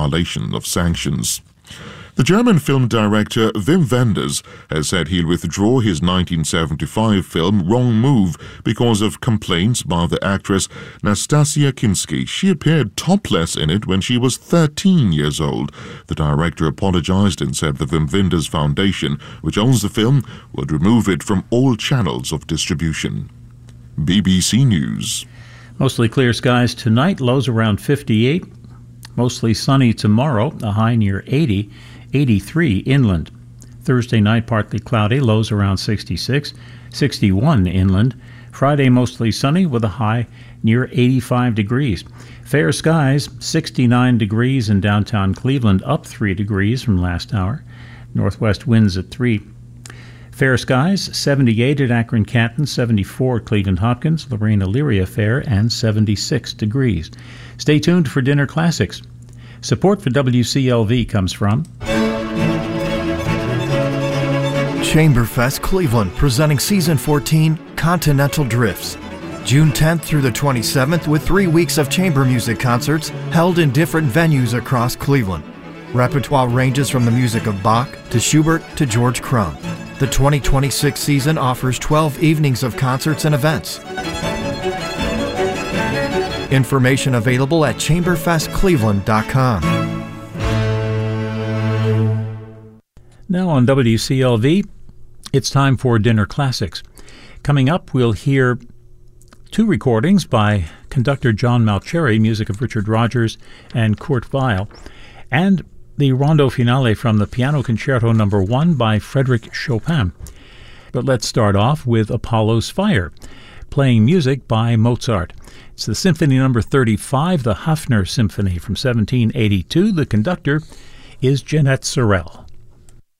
violation of sanctions. The German film director Wim Wenders has said he'll withdraw his 1975 film Wrong Move because of complaints by the actress Nastasia Kinski. She appeared topless in it when she was 13 years old. The director apologized and said the Wim Wenders Foundation, which owns the film, would remove it from all channels of distribution. BBC News. Mostly clear skies tonight, lows around 58. Mostly sunny tomorrow, a high near 80. 83 inland. Thursday night, partly cloudy, lows around 66, 61 inland. Friday, mostly sunny with a high near 85 degrees. Fair skies, 69 degrees in downtown Cleveland, up 3 degrees from last hour. Northwest winds at 3. Fair skies, 78 at Akron-Canton, 74 at Cleveland-Hopkins, Lorraine-Elyria fair, and 76 degrees. Stay tuned for Dinner Classics. Support for WCLV comes from Chamberfest Cleveland, presenting Season 14, Continental Drifts. June 10th through the 27th with 3 weeks of chamber music concerts held in different venues across Cleveland. Repertoire ranges from the music of Bach to Schubert to George Crumb. The 2026 season offers 12 evenings of concerts and events. Information available at chamberfestcleveland.com. Now on WCLV, it's time for Dinner Classics. Coming up, we'll hear 2 recordings by conductor John Malcheri, music of Richard Rodgers and Kurt Weill, and the rondo finale from the Piano Concerto No. 1 by Frédéric Chopin. But let's start off with Apollo's Fire, playing music by Mozart. It's the Symphony No. 35, the Hafner Symphony from 1782. The conductor is Jeanette Sorel.